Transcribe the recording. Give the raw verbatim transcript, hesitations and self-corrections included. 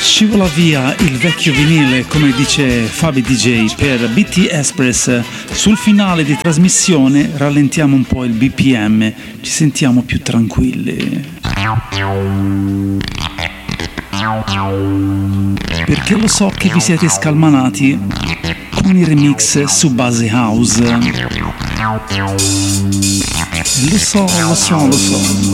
Scivola via il vecchio vinile, come dice Fabi D J per B T Express. Sul finale di trasmissione rallentiamo un po' il B P M, ci sentiamo più tranquilli. Perché lo so che vi siete scalmanati con i remix su base house. Lo so, lo so, lo so.